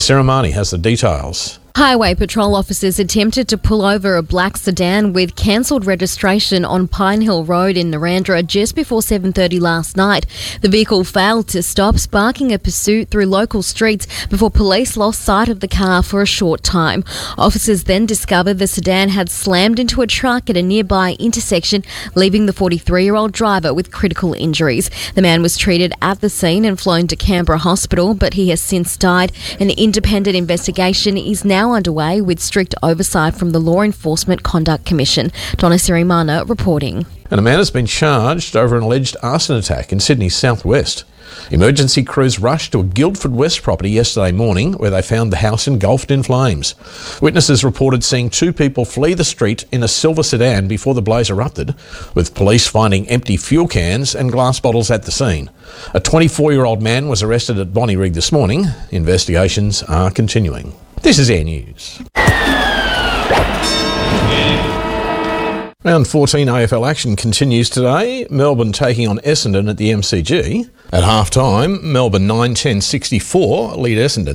Siramani has the details. Highway patrol officers attempted to pull over a black sedan with cancelled registration on Pine Hill Road in Narrandera just before 7:30 last night. The vehicle failed to stop, sparking a pursuit through local streets before police lost sight of the car for a short time. Officers then discovered the sedan had slammed into a truck at a nearby intersection, leaving the 43-year-old driver with critical injuries. The man was treated at the scene and flown to Canberra Hospital, but he has since died. An independent investigation is now underway with strict oversight from the Law Enforcement Conduct Commission. Donna Sirimana reporting. And a man has been charged over an alleged arson attack in Sydney's southwest. Emergency crews rushed to a Guildford West property yesterday morning where they found the house engulfed in flames. Witnesses reported seeing two people flee the street in a silver sedan before the blaze erupted, with police finding empty fuel cans and glass bottles at the scene. A 24-year-old man was arrested at Bonnyrigg this morning. Investigations are continuing. This is Air News. Round 14 AFL action continues today. Melbourne taking on Essendon at the MCG. At half-time, Melbourne 9-10-64 lead Essendon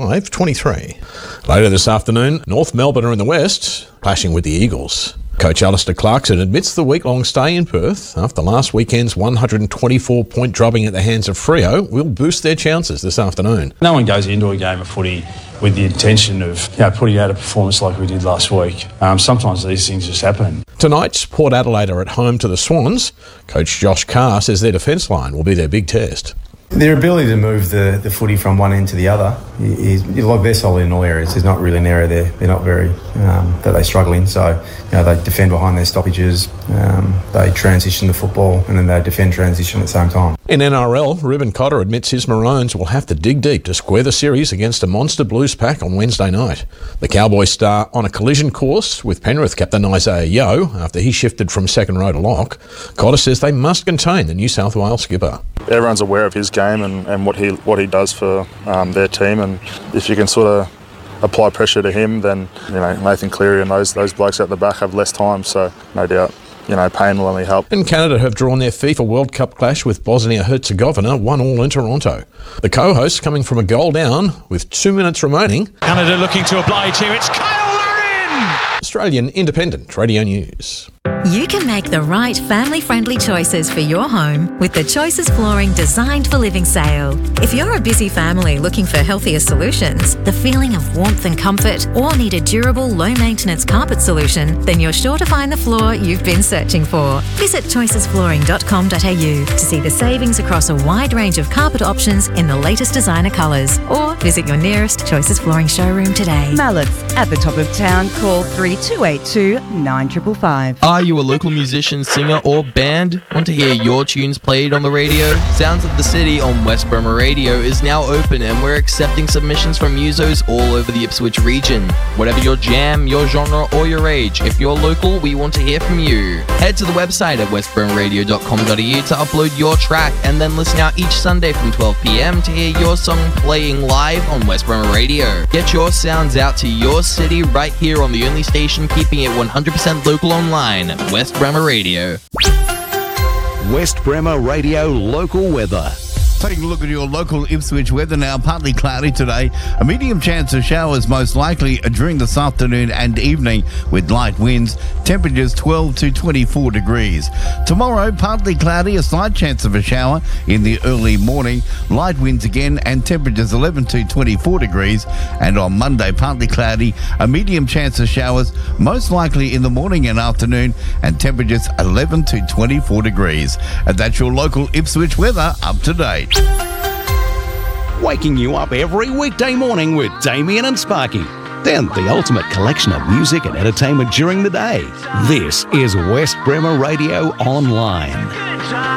3-5-23. Later this afternoon, North Melbourne are in the west, clashing with the Eagles. Coach Alistair Clarkson admits the week-long stay in Perth after last weekend's 124-point drubbing at the hands of Freo will boost their chances this afternoon. No one goes into a game of footy with the intention of putting out a performance like we did last week. Sometimes these things just happen. Tonight, Port Adelaide are at home to the Swans. Coach Josh Carr says their defence line will be their big test. Their ability to move the footy from one end to the other is like they're solid in all areas. There's not really an area there they're not very that they struggle in. So they defend behind their stoppages, they transition the football, and then they defend transition at the same time. In NRL, Ruben Cotter admits his Maroons will have to dig deep to square the series against a monster Blues pack on Wednesday night. The Cowboys star on a collision course with Penrith captain Isaiah Yeo after he shifted from second row to lock. Cotter says they must contain the New South Wales skipper. Everyone's aware of his game and what he does for their team, and if you can sort of apply pressure to him, then Nathan Cleary and those blokes at the back have less time, so no doubt pain will only help. And Canada have drawn their FIFA World Cup clash with Bosnia-Herzegovina 1-1 in Toronto. The co-hosts coming from a goal down with 2 minutes remaining. Canada looking to oblige here. It's Kyle Larin! Australian Independent Radio News. You can make the right family-friendly choices for your home with the Choices Flooring Designed for Living sale. If you're a busy family looking for healthier solutions, the feeling of warmth and comfort, or need a durable, low-maintenance carpet solution, then you're sure to find the floor you've been searching for. Visit choicesflooring.com.au to see the savings across a wide range of carpet options in the latest designer colours, or visit your nearest Choices Flooring showroom today. Mallett's at the top of town. Call 3282 9555. Are you a local musician, singer or band? Want to hear your tunes played on the radio? Sounds of the City on West Bremer Radio is now open and we're accepting submissions from musos all over the Ipswich region. Whatever your jam, your genre or your age, if you're local, we want to hear from you. Head to the website at westbremerradio.com.au to upload your track and then listen out each Sunday from 12 p.m. to hear your song playing live on West Bremer Radio. Get your sounds out to your city right here on the only station keeping it 100% local online. West Bremer Radio. West Bremer Radio local weather. Taking a look at your local Ipswich weather now. Partly cloudy today. A medium chance of showers most likely during this afternoon and evening with light winds. Temperatures 12 to 24 degrees. Tomorrow, partly cloudy. A slight chance of a shower in the early morning. Light winds again and temperatures 11 to 24 degrees. And on Monday, partly cloudy. A medium chance of showers most likely in the morning and afternoon. And temperatures 11 to 24 degrees. And that's your local Ipswich weather up to date. Waking you up every weekday morning with Damien and Sparky. Then the ultimate collection of music and entertainment during the day. This is West Bremer Radio Online.